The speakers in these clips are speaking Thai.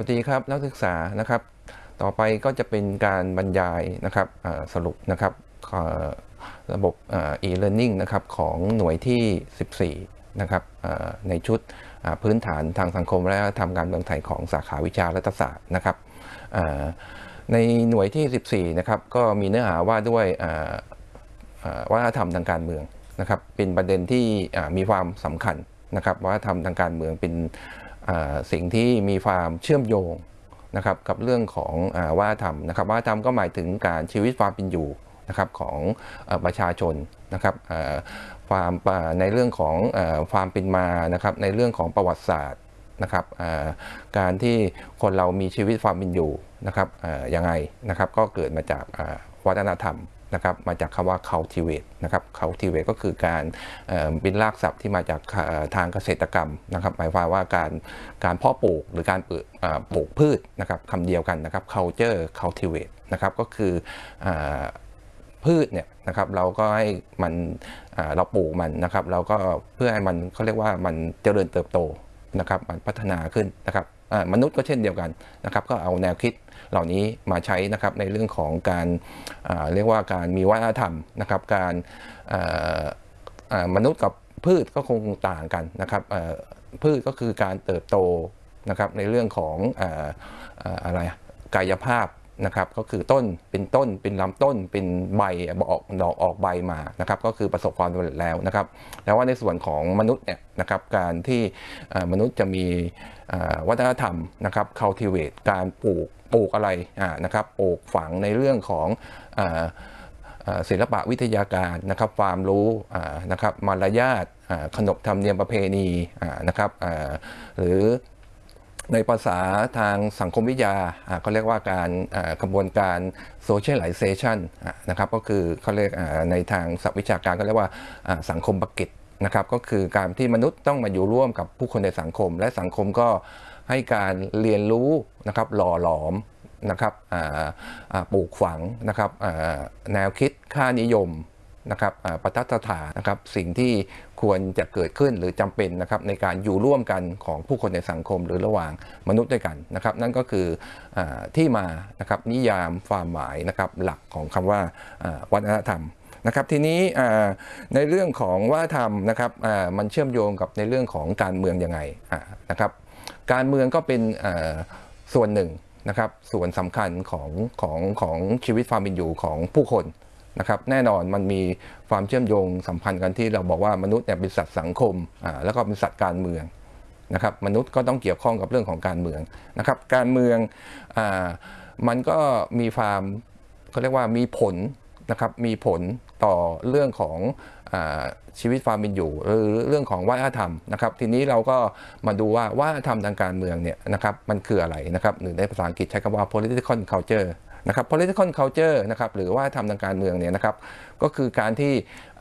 วัสดีครับนักศึกษานะครับต่อไปก็จะเป็นการบรรยายนะครับสรุปนะครับระบบe-learning นะครับของหน่วยที่14นะครับในชุดพื้นฐานทางสังคมและทำการเมืองไทยของสาขาวิชารัฐศาสตร์นะครับในหน่วยที่14นะครับก็มีเนื้อหาว่าด้วยวัฒนธรรมทางการเมืองนะครับเป็นประเด็นที่มีความสำคัญนะครับวัฒนธรรมทางการเมืองเป็นสิ่งที่มีความเชื่อมโยงนะครับกับเรื่องของวัฒนธรรมนะครับวัฒนธรรมก็หมายถึงการชีวิตความเป็นอยู่นะครับของประชาชนนะครับความในเรื่องของความเป็นมานะครับในเรื่องของประวัติศาสตร์นะครับการที่คนเรามีชีวิตความเป็นอยู่นะครับยังไงนะครับก็เกิดมาจากวัฒนธรรมนะครับมาจากคำว่า cultivate นะครับ cultivate ก็คือการเป็นรากศัพท์ที่มาจากทางเกษตรกรรมนะครับหมายความว่าการเพาะปลูกหรือการปลูกพืชนะครับคำเดียวกันนะครับ culture cultivate นะครับก็คือพืชเนี่ยนะครับเราก็ให้มันเราปลูกมันนะครับเราก็เพื่อให้มันเขาเรียกว่ามันเจริญเติบโตนะครับมันพัฒนาขึ้นนะครับมนุษย์ก็เช่นเดียวกันนะครับก็เอาแนวคิดเหล่านี้มาใช้นะครับในเรื่องของการเรียกว่าการมีวัฒนธรรมนะครับการมนุษย์กับพืชก็คงต่างกันนะครับพืชก็คือการเติบโตนะครับในเรื่องของอะไรกายภาพนะครับก็คือต้นเป็นลำต้นเป็นใบออกดอกออกใบมานะครับก็คือประสบความสำเร็จแล้วนะครับแต่ว่าในส่วนของมนุษย์เนี่ยนะครับการที่มนุษย์จะมีวัฒนธรรมนะครับ cultivate การปลูกอะไรนะครับปลูกฝังในเรื่องของศิลปะวิทยาการนะครับความรู้นะครับมารยาทขนบธรรมเนียมประเพณีนะครับหรือในภาษาทางสังคมวิทยาเขาเรียกว่าการกระบวนการ socialization นะครับก็คือเขาเรียกในทางศัพท์วิชาการก็เรียกว่าสังคมบักเก็ตนะครับก็คือการที่มนุษย์ต้องมาอยู่ร่วมกับผู้คนในสังคมและสังคมก็ให้การเรียนรู้นะครับหล่อหลอมนะครับปลูกฝังนะครับแนวคิดค่านิยมนะครับปทัฏฐานนะครับสิ่งที่ควรจะเกิดขึ้นหรือจำเป็นนะครับในการอยู่ร่วมกันของผู้คนในสังคมหรือระหว่างมนุษย์ด้วยกันนะครับนั่นก็คือที่มานะครับนิยามความหมายนะครับหลักของคำว่าวัฒนธรรมนะครับทีนี้ในเรื่องของวัฒนธรรมนะครับมันเชื่อมโยงกับในเรื่องของการเมืองยังไงนะครับการเมืองก็เป็นส่วนหนึ่งนะครับส่วนสำคัญของชีวิตความเป็นอยู่ของผู้คนนะครับแน่นอนมันมีความเชื่อมโยงสัมพันธ์กันที่เราบอกว่ามนุษย์เนี่ยเป็นสัตว์สังคมแล้วก็เป็นสัตว์การเมืองนะครับมนุษย์ก็ต้องเกี่ยวข้องกับเรื่องของการเมืองนะครับการเมืองมันก็มีความเขาเรียกว่ามีผลนะครับมีผลต่อเรื่องของชีวิตความเป็นอยู่หรือเรื่องของวัฒนธรรมนะครับทีนี้เราก็มาดูว่าวัฒนธรรมทางการเมืองเนี่ยนะครับมันคืออะไรนะครับหรือในภาษาอังกฤษใช้คำว่า political culture นะครับ political culture นะครับหรือว่าทำทางการเมืองเนี่ยนะครับก็คือการที่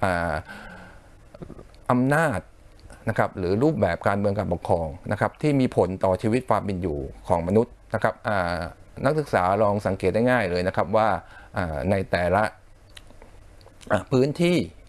อำนาจนะครับหรือรูปแบบการเมืองการปกครองนะครับที่มีผลต่อชีวิตความเป็นอยู่ของมนุษย์นะครับนักศึกษาลองสังเกตได้ง่ายเลยนะครับว่าในแต่ละพื้นที่